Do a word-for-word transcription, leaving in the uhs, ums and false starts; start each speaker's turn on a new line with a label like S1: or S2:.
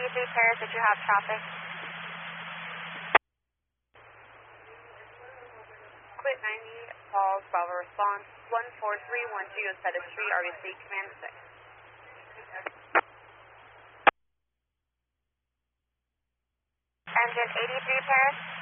S1: eighty-three Paris, did you have traffic?
S2: Quit ninety, Paul, Bravo response, one four three one two, Set Street, R B C, Command six.
S1: Engine eighty-three Paris.